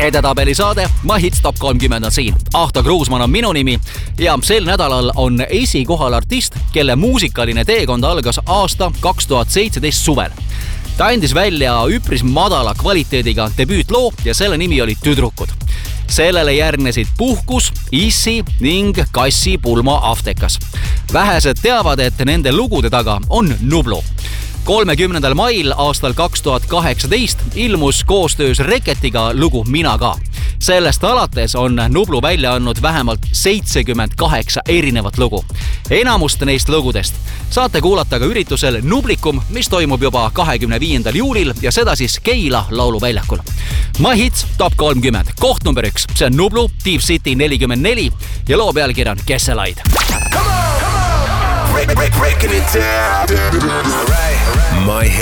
Edetabeli saade My Hits Top 30 on siin. Ahto Kruusmann on minu nimi ja sel nädalal on esikohal artist, kelle muusikaline teekond algas aasta 2017 suvel. Ta andis välja üpris madala kvaliteediga debüütloo ja selle nimi oli Tüdrukud. Sellele järgnesid Puhkus, Issi ning Kassi pulma Aftekas. Vähesed teavad, et nende lugude taga on Nublu. 30. mail aastal 2018 ilmus koostöös Reketiga lugu Mina ka. Sellest alates on Nublu välja andnud vähemalt 78 erinevat lugu. Enamust neist lugudest saate kuulata ka üritusel Nublikum, mis toimub juba 25. juulil ja seda siis Keila lauluväljakul. My Hits Top 30, koht number 1, see on Nublu, Deep City 44 ja loo pealkiri on Kesselaid. Breaking it down. All right. My